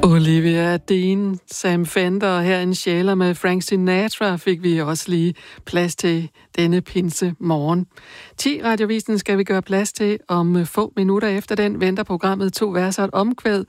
Olivia Dean, Sam Fender og her en sjæler med Frank Sinatra fik vi også lige plads til denne pinse morgen. 10 radiovisen skal vi gøre plads til. Om få minutter efter den venter programmet 2 vers og et omkvæd